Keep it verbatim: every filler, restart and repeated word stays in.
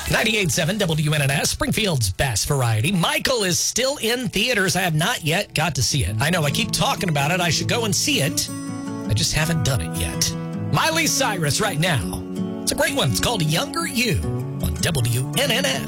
ninety-eight point seven W N N S, Springfield's best variety. Michael is still in theaters. I have not yet got to see it. I know I keep talking about it. I should go and see it. I just haven't done it yet. Miley Cyrus right now. It's a great one. It's called Younger You on W N N S.